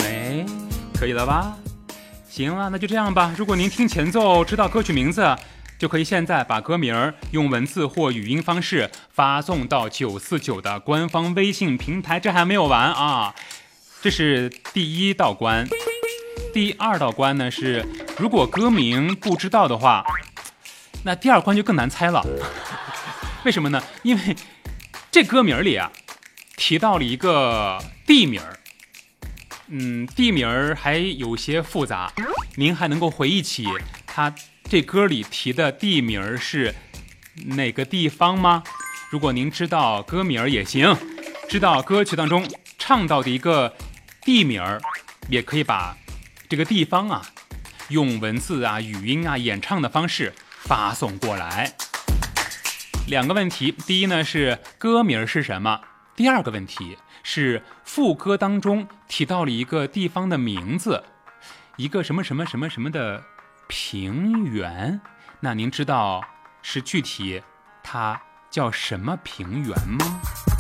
没？可以了吧？行了，那就这样吧。如果您听前奏知道歌曲名字，就可以现在把歌名用文字或语音方式发送到949的官方微信平台。这还没有完啊，这是第一道关。第二道关呢是，如果歌名不知道的话，那第二关就更难猜了。为什么呢？因为这歌名里啊提到了一个地名，地名还有些复杂，您还能够回忆起他这歌里提的地名是哪个地方吗？如果您知道歌名也行，知道歌曲当中唱到的一个地名，也可以把这个地方啊用文字啊、语音啊、演唱的方式发送过来。两个问题，第一呢是歌名是什么？第二个问题是副歌当中提到了一个地方的名字，一个什么什么什么什么的平原，那您知道是具体它叫什么平原吗？